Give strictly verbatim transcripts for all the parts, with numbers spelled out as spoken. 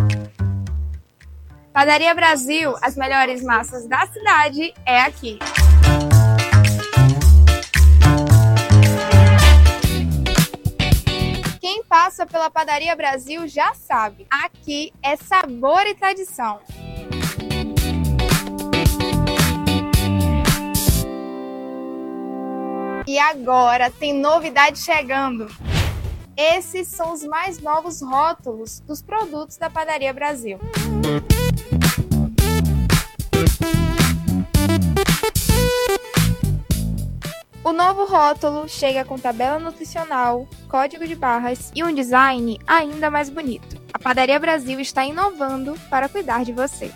Padaria Brasil, as melhores massas da cidade é aqui. Quem passa pela Padaria Brasil já sabe, aqui é sabor e tradição. E agora tem novidade chegando. Esses são os mais novos rótulos dos produtos da Padaria Brasil. O novo rótulo chega com tabela nutricional, código de barras e um design ainda mais bonito. A Padaria Brasil está inovando para cuidar de você.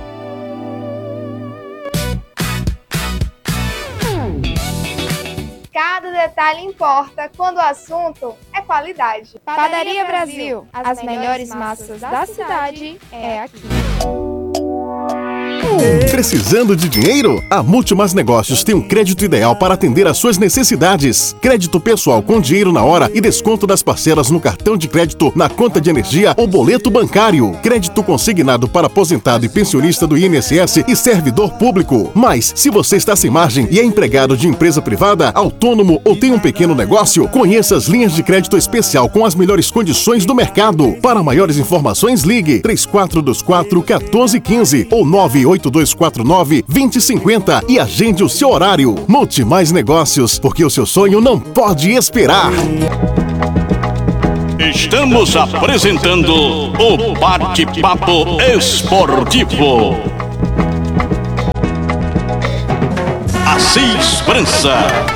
Cada detalhe importa quando o assunto é qualidade. Padaria, Padaria Brasil, Brasil, as, as melhores massas da cidade é aqui. Precisando de dinheiro? A Multimas Negócios tem um crédito ideal para atender às suas necessidades. Crédito pessoal com dinheiro na hora e desconto das parcelas no cartão de crédito, na conta de energia ou boleto bancário. Crédito consignado para aposentado e pensionista do I N S S e servidor público. Mas, se você está sem margem e é empregado de empresa privada, autônomo ou tem um pequeno negócio, conheça as linhas de crédito especial com as melhores condições do mercado. Para maiores informações, ligue três quatro dois quatro, um quatro um cinco ou nove oito dois quatro nove, dois zero cinco zero e agende o seu horário. Multimais Negócios, porque o seu sonho não pode esperar. Estamos apresentando o Bate-Papo Esportivo. Assis França.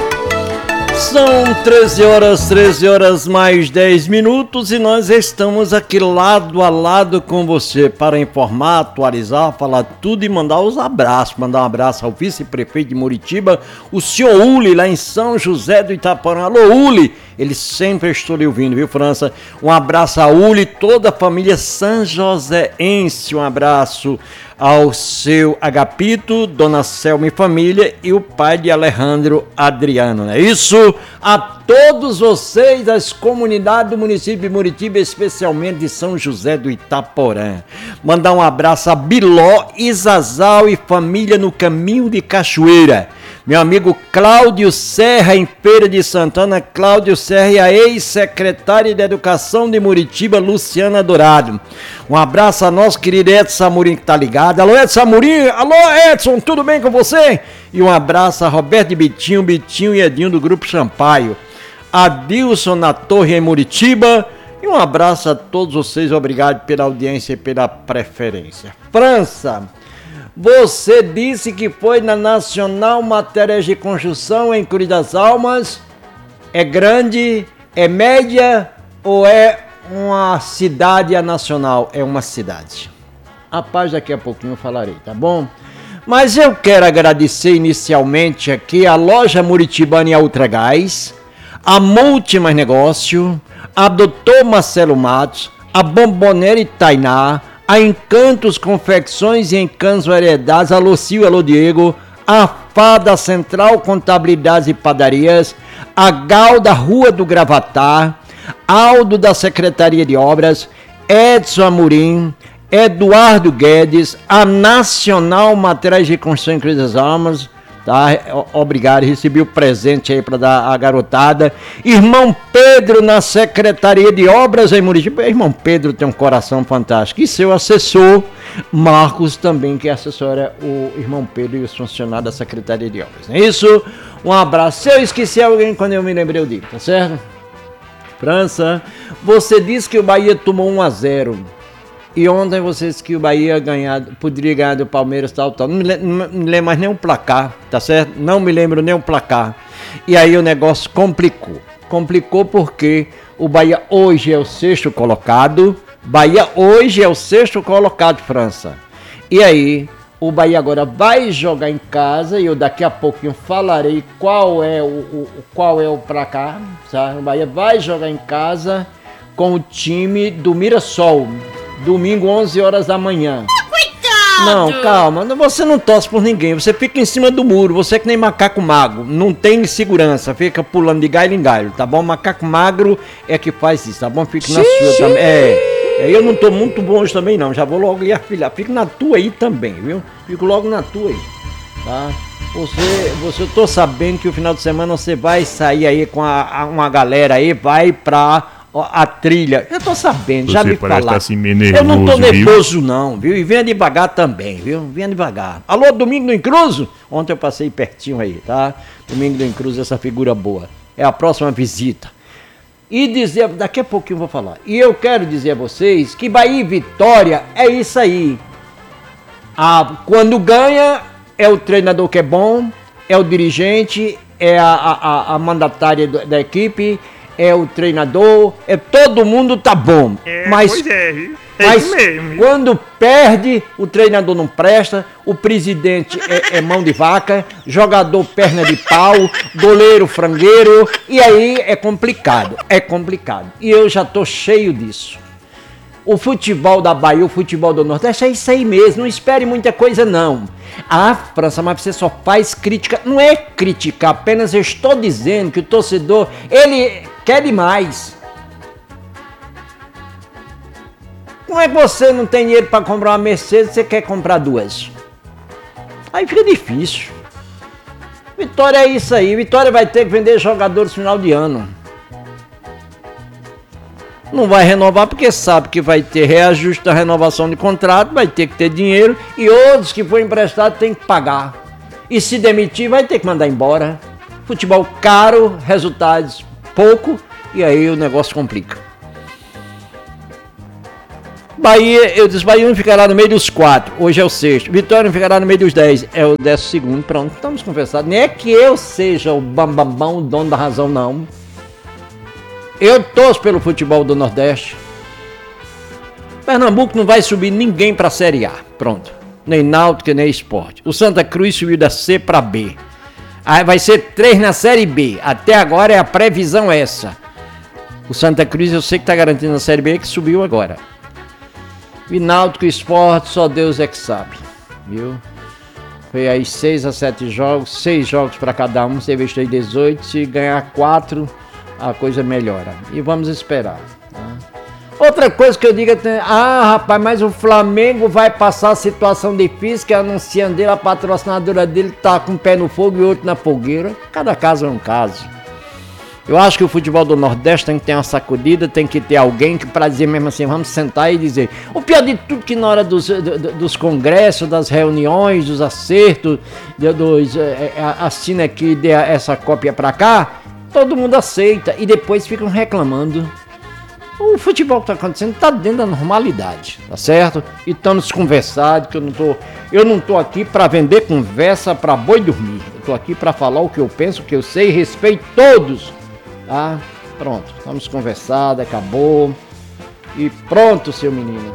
São treze horas, treze horas mais dez minutos e nós estamos aqui lado a lado com você para informar, atualizar, falar tudo e mandar os abraços. Mandar um abraço ao vice-prefeito de Muritiba, o senhor Uli, lá em São José do Itaporã. Alô, Uli! Ele sempre estou lhe ouvindo, viu, França? Um abraço a Uli e toda a família sanjoséense. Um abraço ao seu Agapito, Dona Selma e família e o pai de Alejandro Adriano, não é isso? A todos vocês das comunidades do município de Muritiba, especialmente de São José do Itaporã. Mandar um abraço a Biló, Isazal e família no Caminho de Cachoeira. Meu amigo Cláudio Serra, em Feira de Santana, Cláudio Serra e a ex-secretária de Educação de Muritiba, Luciana Dourado. Um abraço a nosso querido Edson Amorim que tá ligado. Alô, Edson Amorim! Alô, Edson, tudo bem com você? E um abraço a Roberto e Bitinho, Bitinho e Edinho do Grupo Champaio. Adilson na Torre em Muritiba. E um abraço a todos vocês, obrigado pela audiência e pela preferência. França, você disse que foi na Nacional Matérias de Construção em Cruz das Almas. É grande, é média ou é uma cidade a nacional? É uma cidade. Rapaz, daqui a pouquinho eu falarei, tá bom? Mas eu quero agradecer inicialmente aqui a loja Muritibana e a Ultragás, a Multimas Negócio, a doutor Marcelo Matos, a Bombonera e Tainá, a Encantos Confecções e Encantos Variedades, a Lucio, alô Diego, a Fada Central Contabilidades e Padarias, a Gal da Rua do Gravatar, Aldo da Secretaria de Obras, Edson Amorim, Eduardo Guedes, a Nacional Materiais de Construção em Cruz das Almas, tá? Obrigado, recebi o presente aí para dar a garotada. Irmão Pedro na Secretaria de Obras em Muritiba. Irmão Pedro tem um coração fantástico. E seu assessor, Marcos, também, que assessora o irmão Pedro e os funcionários da Secretaria de Obras. Não é isso? Um abraço. Se eu esqueci alguém, quando eu me lembrei, eu digo, tá certo? França, você disse que o Bahia tomou um a zero. E ontem você disse que o Bahia ganhar, poderia ganhar do Palmeiras, tal, tal. Não me, lembro, não me lembro mais nem o placar, tá certo? Não me lembro nem o placar. E aí o negócio complicou. Complicou porque o Bahia hoje é o sexto colocado. Bahia hoje é o sexto colocado, França. E aí o Bahia agora vai jogar em casa e eu daqui a pouquinho falarei qual é o, o, qual é o placar. Sabe? O Bahia vai jogar em casa com o time do Mirassol. Domingo, onze horas da manhã. Coitado! Não, calma, você não torce por ninguém, você fica em cima do muro, você é que nem macaco magro, não tem segurança, fica pulando de galho em galho, tá bom? Macaco magro é que faz isso, tá bom? Fica na sua também. É. É, eu não tô muito bom hoje também não, já vou logo lhe afilhar. Fico na tua aí também, viu? Fico logo na tua aí, tá? Você, você, eu tô sabendo que o final de semana você vai sair aí com a, a, uma galera aí, vai pra a, a trilha. Eu tô sabendo, você já me falaram. Tá assim, nervoso, eu não tô nervoso viu? Não, viu? E venha devagar também, viu? Venha devagar. Alô, Domingo do Incruso? Ontem eu passei pertinho aí, tá? Domingo do Incruso, essa figura boa. É a próxima visita. E dizer, daqui a pouquinho eu vou falar. E eu quero dizer a vocês que Bahia e Vitória é isso aí. Ah, quando ganha, é o treinador que é bom, é o dirigente, é a, a, a mandatária da equipe, é o treinador, é todo mundo tá bom. É, mas pois é, viu? É mas isso mesmo. Quando perde, o treinador não presta, o presidente é, é mão de vaca, jogador perna de pau, goleiro frangueiro, e aí é complicado, é complicado. E eu já tô cheio disso. O futebol da Bahia, o futebol do Nordeste é isso aí mesmo, não espere muita coisa não. Ah, França, mas você só faz crítica, não é criticar, apenas eu estou dizendo que o torcedor, ele quer demais. Como é que você não tem dinheiro para comprar uma Mercedes e você quer comprar duas? Aí fica difícil. Vitória é isso aí. Vitória vai ter que vender jogadores no final de ano. Não vai renovar porque sabe que vai ter reajuste da renovação de contrato, vai ter que ter dinheiro e outros que foi emprestado tem que pagar. E se demitir vai ter que mandar embora. Futebol caro, resultados pouco e aí o negócio complica. Bahia, eu disse, Bahia não ficará no meio dos quatro, hoje é o sexto. Vitória não ficará no meio dos dez, é o décimo segundo. Pronto, estamos conversados. Nem é que eu seja o bambambão, o dono da razão, não. Eu torço pelo futebol do Nordeste. Pernambuco não vai subir ninguém para a Série A, pronto. Nem Náutico, nem Sport. O Santa Cruz subiu da C para B. Aí vai ser três na Série B. Até agora é a previsão essa. O Santa Cruz eu sei que está garantindo a Série B que subiu agora. E Náutico e Sport, só Deus é que sabe, viu? Foi aí seis a sete jogos, seis jogos para cada um, você investiu aí dezoito, se ganhar quatro, a coisa melhora. E vamos esperar. Tá? Outra coisa que eu digo é, ah rapaz, mas o Flamengo vai passar a situação difícil, que anunciando dele, a patrocinadora dele tá com um pé no fogo e outro na fogueira. Cada caso é um caso. Eu acho que o futebol do Nordeste tem que ter uma sacudida, tem que ter alguém que para dizer mesmo assim, vamos sentar e dizer. O pior de tudo que na hora dos, dos congressos, das reuniões, dos acertos, dos, é, assina aqui, dê essa cópia para cá, todo mundo aceita e depois ficam reclamando. O futebol que tá acontecendo está dentro da normalidade, tá certo? E estamos conversados, que eu não tô, eu não tô aqui para vender conversa para boi dormir. Eu tô aqui para falar o que eu penso, o que eu sei, respeito todos. Ah, pronto, estamos conversados, acabou. E pronto, seu menino.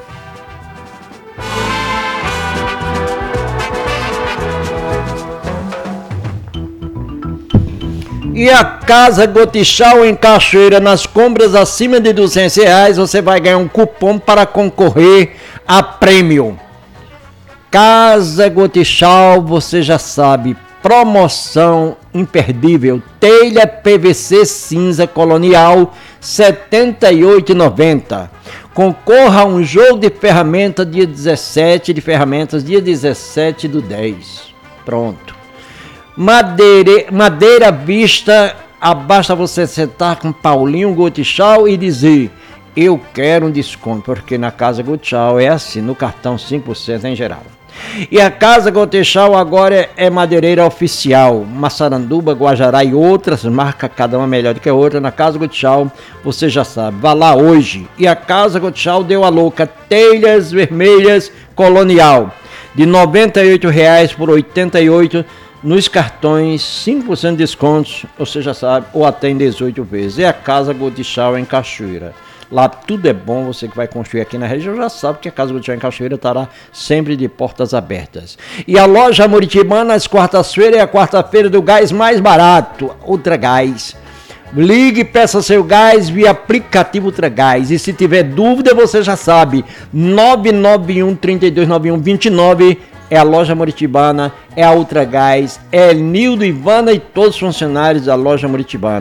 E a Casa Gotichau em Cachoeira, nas compras acima de duzentos reais, você vai ganhar um cupom para concorrer a prêmio. Casa Gotichau, você já sabe, promoção imperdível, telha P V C cinza colonial, setenta e oito reais e noventa centavos. Concorra a um jogo de ferramenta dia dezessete, de ferramentas dia dezessete do dez. Pronto. Madeira, madeira vista, basta você sentar com Paulinho Gotichau e dizer, eu quero um desconto, porque na Casa Gotichau é assim, no cartão cinco por cento em geral. E a Casa Gotichau agora é madeireira oficial, Massaranduba, Guajará e outras marcas, cada uma melhor do que a outra. Na Casa Gotichau, você já sabe, vá lá hoje. E a Casa Gotichau deu a louca, telhas vermelhas colonial, de noventa e oito reais por oitenta e oito reais, nos cartões, cinco por cento de descontos, você já sabe, ou até em dezoito vezes. É a Casa Gotichau em Cachoeira. Lá tudo é bom, você que vai construir aqui na região já sabe que a Casa Gotichau em Cachoeira estará sempre de portas abertas. E a loja Moritibana, às quartas-feiras, é a quarta-feira do gás mais barato, Ultra Gás. Ligue e peça seu gás via aplicativo Ultra Gás. E se tiver dúvida, você já sabe, nove nove um, três dois nove um, dois nove é a loja Moritibana, é a Ultra Gás, é Nildo, Ivana e todos os funcionários da loja Moritibana.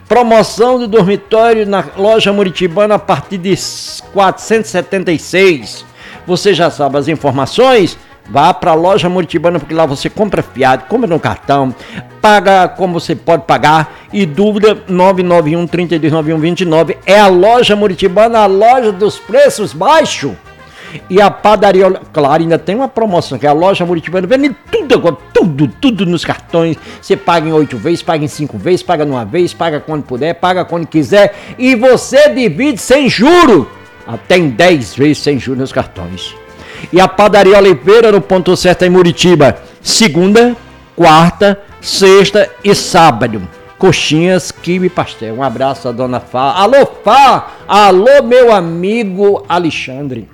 Promoção do dormitório na loja Muritibana a partir de quatrocentos e setenta e seis. Você já sabe as informações? Vá para a loja Muritibana, porque lá você compra fiado, compra no cartão, paga como você pode pagar. E dúvida, nove nove um, três dois nove um, dois nove. É a loja Muritibana, a loja dos preços baixos. E a padaria, claro, ainda tem uma promoção, que é a loja Muritibana, vende tudo agora, tudo, tudo nos cartões. Você paga em oito vezes, paga em cinco vezes, paga numa vez, paga quando puder, paga quando quiser. E você divide sem juro, até em dez vezes sem juros nos cartões. E a padaria Oliveira no ponto certo em Muritiba, segunda, quarta, sexta e sábado. Coxinhas, quibe e pastel. Um abraço a dona Fá. Alô, Fá! Alô, meu amigo Alexandre.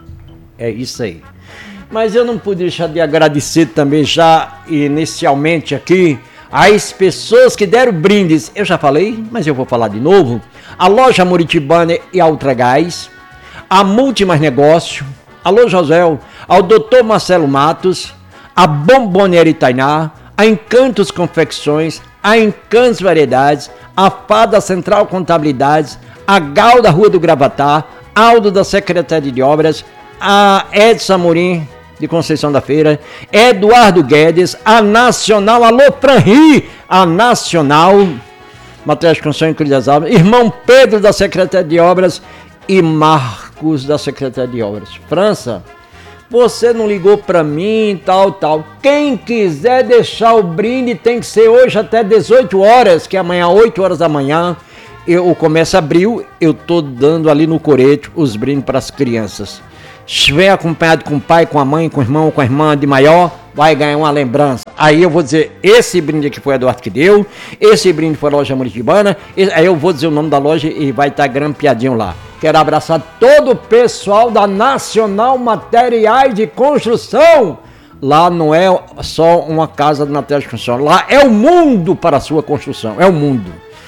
É isso aí. Mas eu não pude deixar de agradecer também já inicialmente aqui as pessoas que deram brindes. Eu já falei, mas eu vou falar de novo. A loja Muritibana e a Ultragás, a Multimas Negócio, alô José, ao doutor Marcelo Matos, a Bomboniere Tainá, a Encantos Confecções, a Encantos Variedades, a Fada Central Contabilidades, a Gal da Rua do Gravatar, Aldo da Secretaria de Obras, a Edson Amorim de Conceição da Feira, Eduardo Guedes, a Nacional, alô Franri, a Nacional, Matheus Construção em Cruz das Almas, irmão Pedro da Secretaria de Obras e Marcos da Secretaria de Obras. França, você não ligou pra mim, tal, tal. Quem quiser deixar o brinde tem que ser hoje até dezoito horas, que amanhã, oito horas da manhã, eu, o comércio abriu, eu tô dando ali no Coreto os brindes para as crianças. Se vem acompanhado com o pai, com a mãe, com o irmão, com a irmã de maior, vai ganhar uma lembrança. Aí eu vou dizer, esse brinde aqui foi o Eduardo que deu, esse brinde foi a loja Muritibana, aí eu vou dizer o nome da loja e vai estar grampeadinho lá. Quero abraçar todo o pessoal da Nacional Materiais de Construção. Lá não é só uma casa de materiais de construção, lá é o mundo para a sua construção, é o mundo.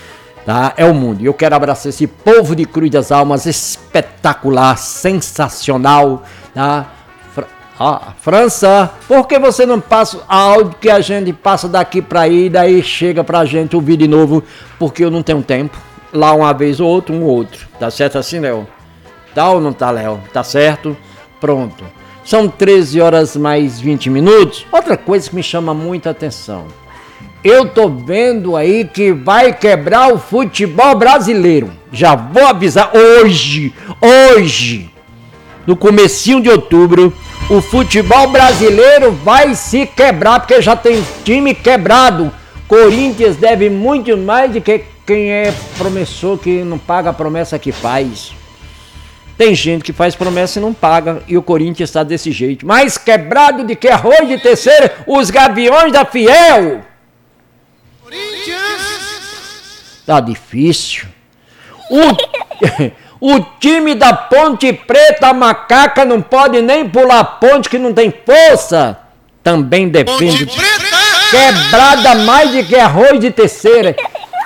Tá? É o mundo. E eu quero abraçar esse povo de Cruz das Almas espetacular, sensacional, tá? Fra- ah, França, por que você não passa áudio que a gente passa daqui pra aí, daí chega pra gente ouvir de novo? Porque eu não tenho tempo. Lá uma vez ou outro, um ou outro. Tá certo assim, Léo? Tá ou não tá, Léo? Tá certo? Pronto. São treze horas mais vinte minutos. Outra coisa que me chama muita atenção. Eu tô vendo aí que vai quebrar o futebol brasileiro. Já vou avisar hoje, hoje, no comecinho de outubro, o futebol brasileiro vai se quebrar, porque já tem time quebrado. Corinthians deve muito mais do que quem é promissor que não paga a promessa que faz. Tem gente que faz promessa e não paga, e o Corinthians está desse jeito. Mais quebrado de que arroz de terceira, os Gaviões da Fiel. Tá difícil. O, o time da Ponte Preta, a Macaca, não pode nem pular ponte que não tem força. Também defende. Quebrada mais de que arroz de terceira.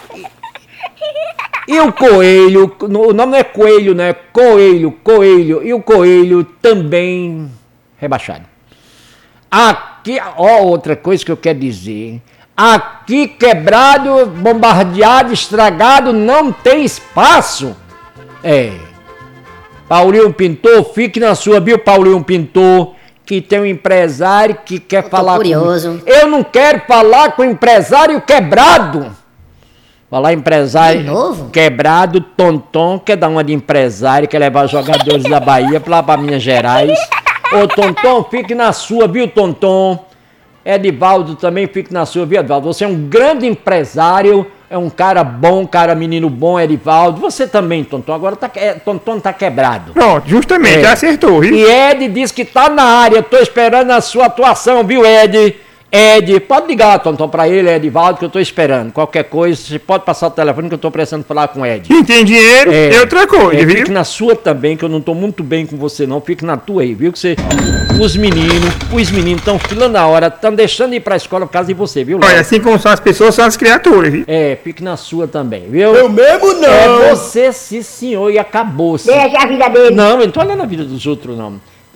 E, e o Coelho, o nome não é Coelho, né? Coelho, Coelho. E o Coelho também rebaixado. Aqui, ó, outra coisa que eu quero dizer. Aqui quebrado, bombardeado, estragado, não tem espaço. É. Paulinho Pintor, fique na sua, viu, Paulinho Pintor? Que tem um empresário que quer eu falar curioso. Com... Eu não quero falar com empresário quebrado. Falar empresário novo? Quebrado, Tonton, quer dar uma de empresário, quer levar jogadores da Bahia lá para Minas Gerais. Ô, Tonton, fique na sua, viu, Tonton? Edivaldo também, fique na sua, viu, Edivaldo? Você é um grande empresário, é um cara bom, cara menino bom, Edivaldo. Você também, Tonton, agora tá, é, Tonton tá quebrado. Pronto, justamente, é. acertou, viu? E Ed disse que tá na área, tô esperando a sua atuação, viu, Ed? Ed, pode ligar, Tonton, pra ele, Edivaldo, que eu tô esperando. Qualquer coisa, você pode passar o telefone que eu tô precisando falar com o Ed. Quem tem dinheiro é, é outra coisa, é, viu? Fique na sua também, que eu não tô muito bem com você não, fique na tua aí, viu? Que você, os meninos, os meninos estão filando a hora, estão deixando de ir pra escola por causa de você, viu, Léo? Olha, assim como são as pessoas, são as criaturas, viu? É, fique na sua também, viu? Eu mesmo não! É você, sim senhor, e acabou-se. Deixa a vida dele. Não, eu não tô olhando a vida dos outros, não.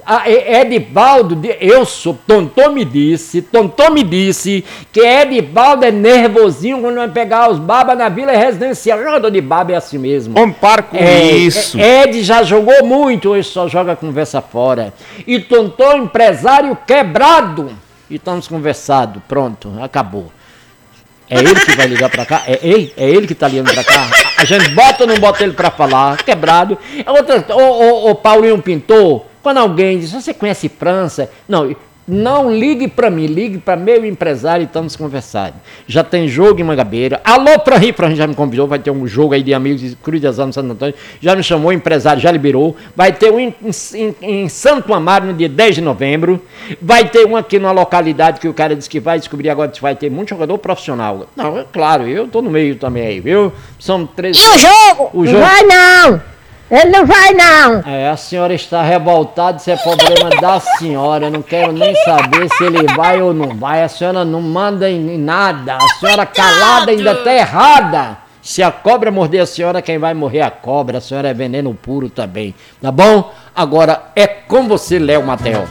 A Edivaldo, eu sou, Tontô me disse, Tontô me disse que Edivaldo é nervosinho quando vai pegar os babas na vila residencial. Jogador de baba é assim mesmo. Homem, para com é, isso. Ed já jogou muito, hoje só joga conversa fora. E Tontô, empresário quebrado. E estamos conversando, pronto, acabou. É ele que vai ligar pra cá? É ele? É ele que tá ligando pra cá? A gente bota ou não bota ele pra falar? Quebrado. Outra, o, o, o Paulinho Pintor, quando alguém diz, você conhece França? Não, não ligue pra mim, ligue pra meu empresário e estamos conversando. Já tem jogo em Mangabeira. Alô, Franri, Franri já me convidou, vai ter um jogo aí de amigos de Cruz das Almas, Santo Antônio. Já me chamou, o empresário já liberou. Vai ter um em, em, em Santo Amaro no dia dez de novembro. Vai ter um aqui numa localidade que o cara disse que vai descobrir agora que vai ter muito jogador profissional. Não, é claro, eu tô no meio também aí, viu? São três... E o jogo? O não jogo... vai não! Ele não vai não! É, a senhora está revoltada, isso é problema da senhora. Eu não quero nem saber se ele vai ou não vai. A senhora não manda em nada. A senhora calada ainda está errada. Se a cobra morder a senhora, quem vai morrer é a cobra. A senhora é veneno puro também. Tá bom? Agora é com você, Léo Matel.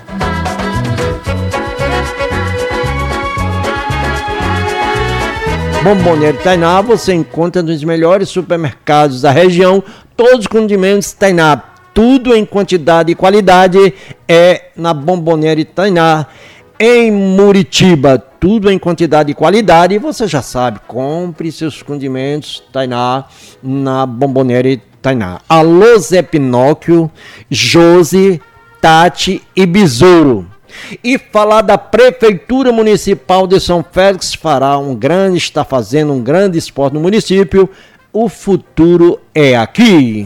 Bomboniere Tainá você encontra nos melhores supermercados da região, todos os condimentos Tainá, tudo em quantidade e qualidade é na Bomboniere Tainá. Em Muritiba, tudo em quantidade e qualidade, você já sabe, compre seus condimentos Tainá na Bomboniere Tainá. Alô Zé Pinóquio, Josi, Tati e Besouro. E falar da Prefeitura Municipal de São Félix fará um grande, está fazendo um grande esporte no município. O futuro é aqui.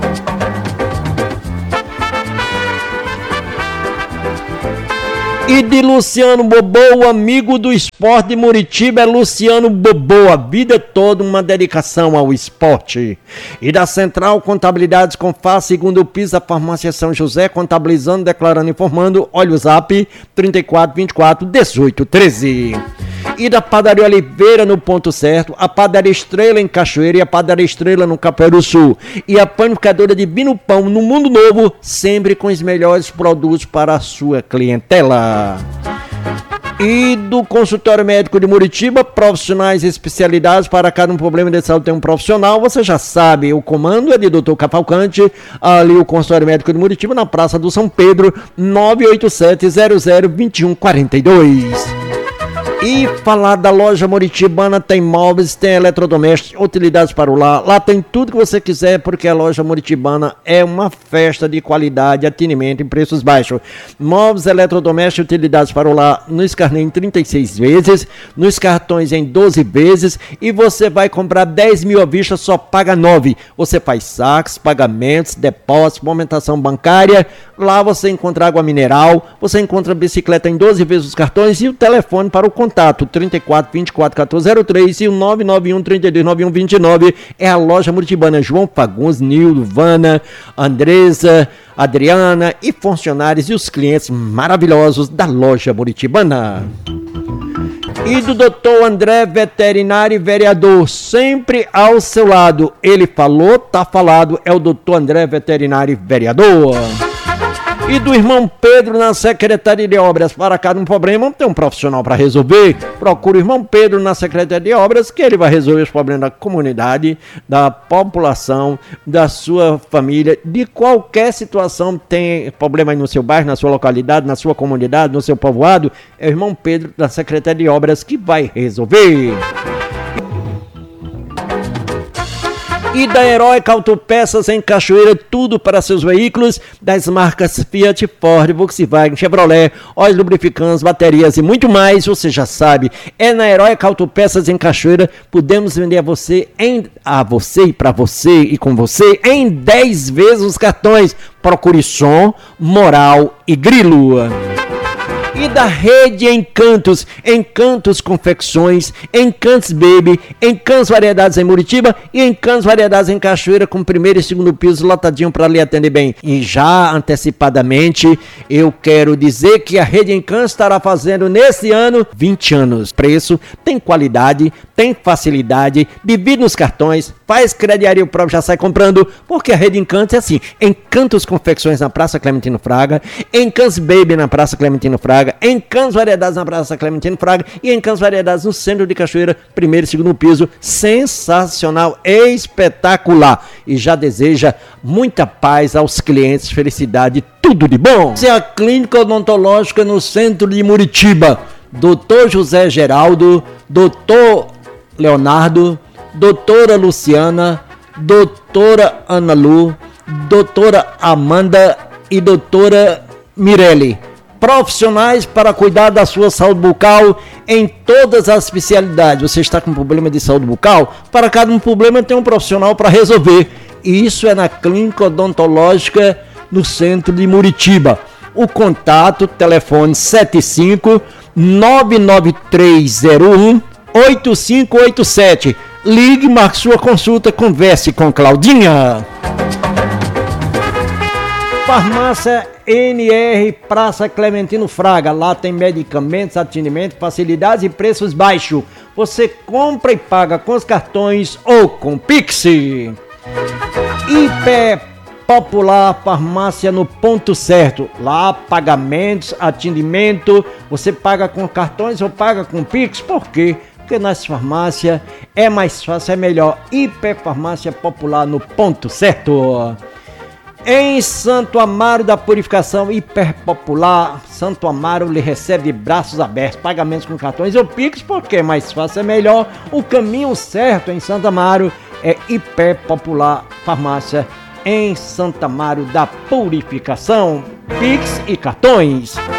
E de Luciano Bobô, o amigo do esporte de Muritiba é Luciano Bobô, a vida toda uma dedicação ao esporte. E da Central Contabilidades com F A, segundo o piso da Farmácia São José, contabilizando, declarando, informando, olha o zap, trinta e quatro, vinte e quatro, dezoito, treze. E da Padaria Oliveira no Ponto Certo, a Padaria Estrela em Cachoeira e a Padaria Estrela no Capoeiro Sul. E a Panificadora de Bino Pão no Mundo Novo, sempre com os melhores produtos para a sua clientela. E do Consultório Médico de Muritiba, profissionais especializados para cada um problema de saúde tem um profissional, você já sabe, o comando é de doutor Cavalcante, ali o Consultório Médico de Muritiba, na Praça do São Pedro, nove oito sete, zero zero, dois um quatro dois. E falar da loja Muritibana, tem móveis, tem eletrodomésticos, utilidades para o lar. Lá tem tudo que você quiser, porque a loja Muritibana é uma festa de qualidade, atendimento em preços baixos. Móveis, eletrodomésticos, utilidades para o lar nos carnês em trinta e seis vezes, nos cartões em doze vezes, e você vai comprar dez mil à vista, só paga nove. Você faz saques, pagamentos, depósitos, movimentação bancária. Lá você encontra água mineral, você encontra bicicleta em doze vezes os cartões e o telefone para o contato trinta e quatro, vinte e quatro, quatorze zero três e o nove nove um, trinta e dois, noventa e um, vinte e nove é a loja Muritibana. João Fagundes, Nildo, Vana, Andresa, Adriana e funcionários e os clientes maravilhosos da loja Muritibana. E do doutor André, veterinário e vereador, sempre ao seu lado. Ele falou, tá falado, é o doutor André, veterinário e vereador. E do irmão Pedro na Secretaria de Obras, para cada um problema, tem um profissional para resolver. Procura o irmão Pedro na Secretaria de Obras, que ele vai resolver os problemas da comunidade, da população, da sua família, de qualquer situação. Tem problema aí no seu bairro, na sua localidade, na sua comunidade, no seu povoado, é o irmão Pedro da Secretaria de Obras que vai resolver. E da Heróica Autopeças em Cachoeira, tudo para seus veículos, das marcas Fiat, Ford, Volkswagen, Chevrolet, óleos lubrificantes, baterias e muito mais, você já sabe, é na Heróica Autopeças em Cachoeira, podemos vender a você, em, a você e para você e com você, em dez vezes os cartões. Procure Som, Moral e Grilo. E da Rede Encantos, Encantos Confecções, Encantos Baby, Encantos Variedades em Muritiba e Encantos Variedades em Cachoeira, com primeiro e segundo piso lotadinho para lhe atender bem. E já antecipadamente, eu quero dizer que a Rede Encantos estará fazendo nesse ano vinte anos. Preço, tem qualidade, tem facilidade, divide nos cartões, faz crediário próprio, já sai comprando, porque a rede Encantos é assim, Encantos Confecções na Praça Clementino Fraga, Encantos Baby na Praça Clementino Fraga, Encantos Variedades na Praça Clementino Fraga e Encantos Variedades no centro de Cachoeira, primeiro e segundo piso, sensacional, espetacular, e já deseja muita paz aos clientes, felicidade, tudo de bom. Essa é a Clínica Odontológica no centro de Muritiba, doutor José Geraldo, doutor Leonardo, doutora Luciana, doutora Ana Lu, doutora Amanda e doutora Mirelle. Profissionais para cuidar da sua saúde bucal em todas as especialidades. Você está com problema de saúde bucal? Para cada um problema tem um profissional para resolver. E isso é na Clínica Odontológica no centro de Muritiba. O contato, telefone sete cinco nove nove três zero um oito cinco oito sete. Ligue, marque sua consulta, converse com Claudinha. Farmácia N R, Praça Clementino Fraga. Lá tem medicamentos, atendimento, facilidades e preços baixos. Você compra e paga com os cartões ou com Pix. Hiper Popular Farmácia no Ponto Certo. Lá, pagamentos, atendimento. Você paga com cartões ou paga com Pix. Por quê? Porque nas farmácias é mais fácil, é melhor. Hiper Farmácia Popular no Ponto Certo. Em Santo Amaro da Purificação, Hiper Popular, Santo Amaro lhe recebe de braços abertos, pagamentos com cartões ou Pix, porque é mais fácil, é melhor. O caminho certo em Santo Amaro é Hiper Popular Farmácia em Santo Amaro da Purificação, Pix e cartões.